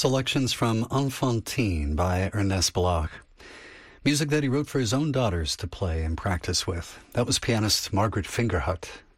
Selections from Enfantine by Ernest Bloch. Music that he wrote for his own daughters to play and practice with. That was pianist Margaret Fingerhut